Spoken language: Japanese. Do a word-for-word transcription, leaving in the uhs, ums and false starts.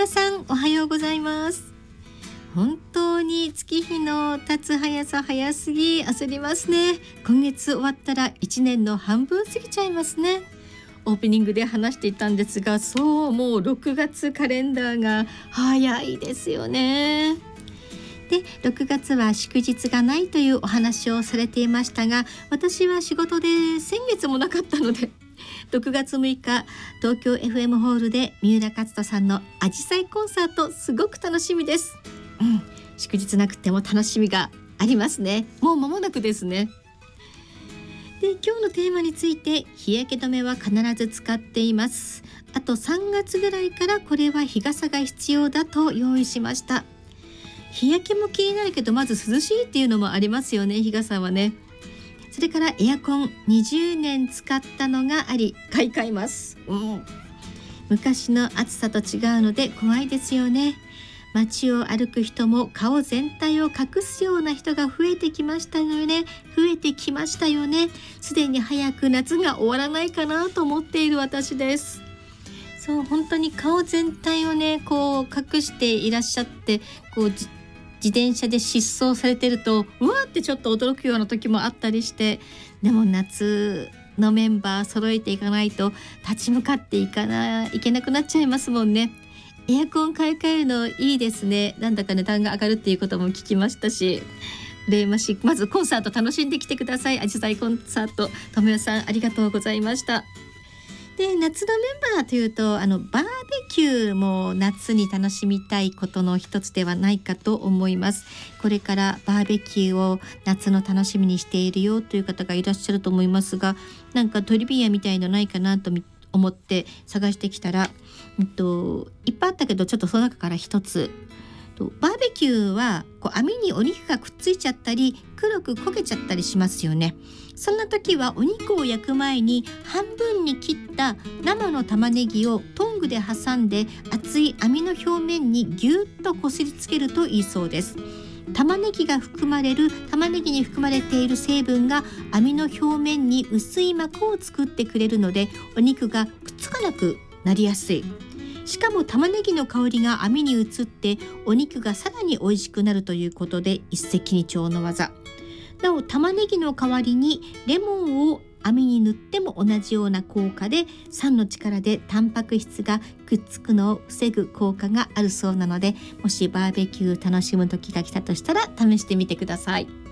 さんおはようございます。本当に月日の経つ速さ早すぎ、焦りますね。今月終わったらいちねんの半分過ぎちゃいますね。オープニングで話していたんですが、そうもうろくがつカレンダーが早いですよね。でろくがつは祝日がないというお話をされていましたが、私は仕事で先月もなかったのでろくがつむいか東京 エフエム ホールで三浦勝人さんのアジサイコンサート、すごく楽しみです、うん、祝日なくても楽しみがありますね。もう間もなくですね。で今日のテーマについて、日焼け止めは必ず使っています。あとさんがつぐらいからこれは日傘が必要だと用意しました。日焼けも気になるけど、まず涼しいっていうのもありますよね、日傘はね。それからエアコンにじゅうねん使ったのがあり買い替えます、うん、昔の暑さと違うので怖いですよね。街を歩く人も顔全体を隠すような人が増えてきましたよね増えてきましたよね。すでに早く夏が終わらないかなと思っている私です。そう本当に顔全体をねこう隠していらっしゃって、こう自転車で疾走されてるとうわーってちょっと驚くような時もあったりして、でも夏のメンバー揃えていかないと立ち向かっていかないけなくなっちゃいますもんね。エアコン買い替えるのいいですね。なんだか値段が上がるっていうことも聞きましたし、羨ましい。まずコンサート楽しんできてください。アジサイコンサート、ともよさんありがとうございました。で夏のメンバーというと、あのバーベキューも夏に楽しみたいことの一つではないかと思います。これからバーベキューを夏の楽しみにしているよという方がいらっしゃると思いますが、なんかトリビアみたいのないかなと思って探してきたら、えっと、いっぱいあったけど、ちょっとその中から一つ、バーベキューはこう網にお肉がくっついちゃったり黒く焦げちゃったりしますよね。そんな時はお肉を焼く前に半分に切った生の玉ねぎをトングで挟んで熱い網の表面にギュッとこすりつけるといいそうです。玉ねぎが含まれる玉ねぎに含まれている成分が網の表面に薄い膜を作ってくれるので、お肉がくっつかなくなりやすい。しかも玉ねぎの香りが網に移ってお肉がさらに美味しくなるということで一石二鳥の技。なお玉ねぎの代わりにレモンを網に塗っても同じような効果で、酸の力でタンパク質がくっつくのを防ぐ効果があるそうなので、もしバーベキュー楽しむ時が来たとしたら試してみてください。